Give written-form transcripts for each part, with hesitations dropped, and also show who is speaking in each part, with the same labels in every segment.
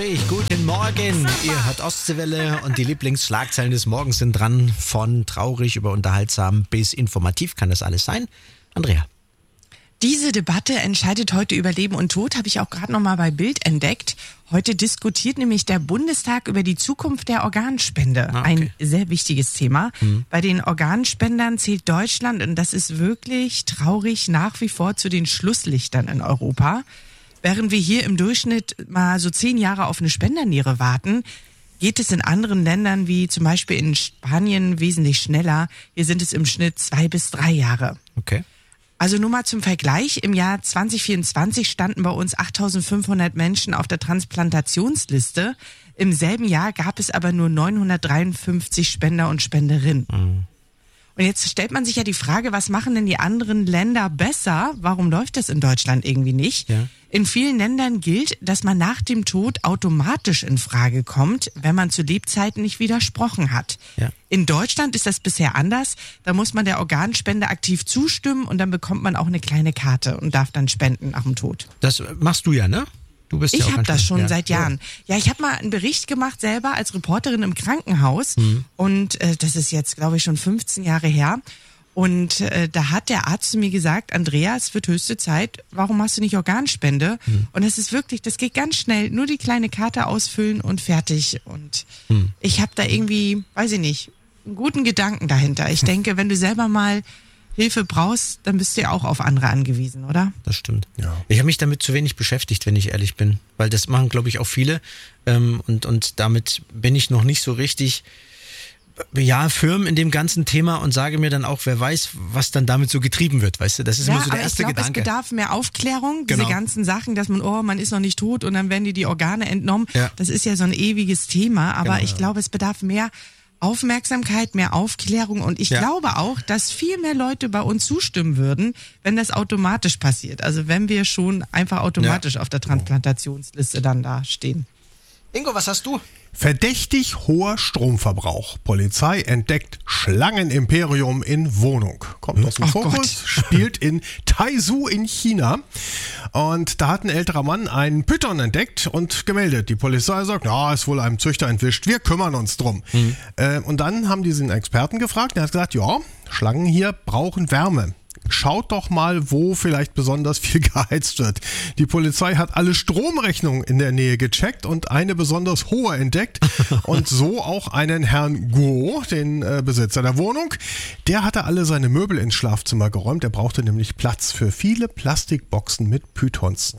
Speaker 1: Guten Morgen, ihr hört Ostseewelle und die Lieblingsschlagzeilen des Morgens sind dran. Von traurig über unterhaltsam bis informativ kann das alles sein. Andrea.
Speaker 2: Diese Debatte entscheidet heute über Leben und Tod, habe ich auch gerade nochmal bei Bild entdeckt. Heute diskutiert nämlich der Bundestag über die Zukunft der Organspende.
Speaker 1: Okay.
Speaker 2: Ein sehr wichtiges Thema. Bei den Organspendern zählt Deutschland, und das ist wirklich traurig, nach wie vor zu den Schlusslichtern in Europa. Während wir hier im Durchschnitt mal so 10 Jahre auf eine Spenderniere warten, geht es in anderen Ländern wie zum Beispiel in Spanien wesentlich schneller. Hier sind es im Schnitt 2 bis 3 Jahre.
Speaker 1: Okay.
Speaker 2: Also nur mal zum Vergleich, im Jahr 2024 standen bei uns 8.500 Menschen auf der Transplantationsliste. Im selben Jahr gab es aber nur 953 Spender und Spenderinnen. Und jetzt stellt man sich ja die Frage, was machen denn die anderen Länder besser? Warum läuft das in Deutschland irgendwie nicht?
Speaker 1: Ja.
Speaker 2: In vielen Ländern gilt, dass man nach dem Tod automatisch in Frage kommt, wenn man zu Lebzeiten nicht widersprochen hat.
Speaker 1: Ja.
Speaker 2: In Deutschland ist das bisher anders. Da muss man der Organspende aktiv zustimmen und dann bekommt man auch eine kleine Karte und darf dann spenden nach dem Tod.
Speaker 1: Das machst du ja, ne? Du bist
Speaker 2: Ich
Speaker 1: ja auch
Speaker 2: habe das schon
Speaker 1: ja.
Speaker 2: seit Jahren. Ja, ich habe mal einen Bericht gemacht selber als Reporterin im Krankenhaus und das ist jetzt, glaube ich, schon 15 Jahre her. Und da hat der Arzt zu mir gesagt, Andrea, es wird höchste Zeit, warum machst du nicht Organspende? Und das ist wirklich, das geht ganz schnell, nur die kleine Karte ausfüllen und fertig. Und ich habe da irgendwie, weiß ich nicht, einen guten Gedanken dahinter. Ich denke, wenn du selber mal Hilfe brauchst, dann bist du ja auch auf andere angewiesen, oder?
Speaker 1: Das stimmt.
Speaker 3: Ja.
Speaker 1: Ich habe mich damit zu wenig beschäftigt, wenn ich ehrlich bin. Weil das machen, glaube ich, auch viele. Und damit bin ich noch nicht so richtig firm in dem ganzen Thema und sage mir dann auch, wer weiß, was dann damit so getrieben wird, weißt du? Das ist immer so der erste
Speaker 2: Gedanke. Es bedarf mehr Aufklärung, diese ganzen Sachen, dass man ist noch nicht tot und dann werden die Organe entnommen. Ja. Das ist ja so ein ewiges Thema, aber ich glaube, es bedarf mehr Aufmerksamkeit, mehr Aufklärung und ich glaube auch, dass viel mehr Leute bei uns zustimmen würden, wenn das automatisch passiert. Also wenn wir schon einfach automatisch auf der Transplantationsliste dann da stehen.
Speaker 1: Ingo, was hast du?
Speaker 3: Verdächtig hoher Stromverbrauch. Polizei entdeckt Schlangenimperium in Wohnung. Kommt aus dem Fokus, spielt in Taizhou in China. Und da hat ein älterer Mann einen Python entdeckt und gemeldet. Die Polizei sagt, ja, ist wohl einem Züchter entwischt, wir kümmern uns drum. Und dann haben die den Experten gefragt, der hat gesagt, ja, Schlangen hier brauchen Wärme. Schaut doch mal, wo vielleicht besonders viel geheizt wird. Die Polizei hat alle Stromrechnungen in der Nähe gecheckt und eine besonders hohe entdeckt. Und so auch einen Herrn Guo, den Besitzer der Wohnung. Der hatte alle seine Möbel ins Schlafzimmer geräumt. Er brauchte nämlich Platz für viele Plastikboxen mit Pythons.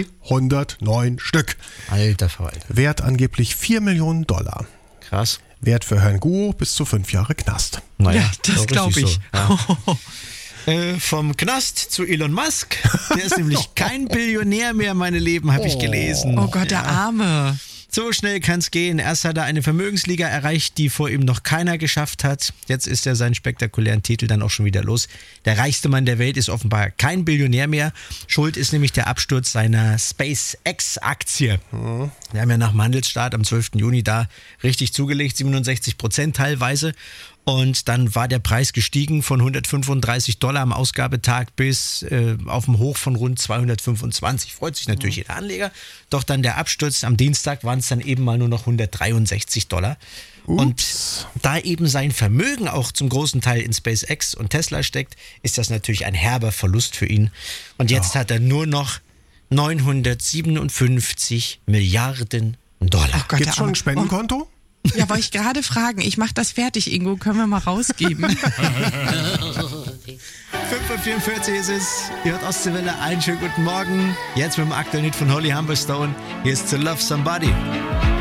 Speaker 3: 309 Stück.
Speaker 1: Alter Verwalter.
Speaker 3: Wert angeblich $4 Millionen.
Speaker 1: Krass.
Speaker 3: Wert für Herrn Guo bis zu 5 Jahre Knast.
Speaker 1: Naja,
Speaker 2: Ja, das glaube ich.
Speaker 1: So. Ja. Vom Knast zu Elon Musk. Der ist nämlich kein Billionär mehr, meine Lieben, habe ich gelesen.
Speaker 2: Oh Gott, der Arme.
Speaker 1: So schnell kann es gehen. Erst hat er eine Vermögensliga erreicht, die vor ihm noch keiner geschafft hat. Jetzt ist er seinen spektakulären Titel dann auch schon wieder los. Der reichste Mann der Welt ist offenbar kein Billionär mehr. Schuld ist nämlich der Absturz seiner SpaceX-Aktie. Wir haben ja nach dem Handelsstart am 12. Juni da richtig zugelegt, 67% teilweise. Und dann war der Preis gestiegen von $135 am Ausgabetag bis auf dem Hoch von rund 225. Freut sich natürlich jeder Anleger. Doch dann der Absturz am Dienstag waren es dann eben mal nur noch $163. Und da eben sein Vermögen auch zum großen Teil in SpaceX und Tesla steckt, ist das natürlich ein herber Verlust für ihn. Und jetzt hat er nur noch 957 Milliarden $.
Speaker 2: Oh Gott,
Speaker 3: Gibt's schon ein Spendenkonto?
Speaker 2: Ja, wollte ich gerade fragen. Ich mache das fertig, Ingo. Können wir mal rausgeben?
Speaker 1: 5:44 ist es. Ihr hört Ostseewelle. Einen schönen guten Morgen. Jetzt mit dem aktuellen Hit von Holly Humberstone. Hier ist To Love Somebody.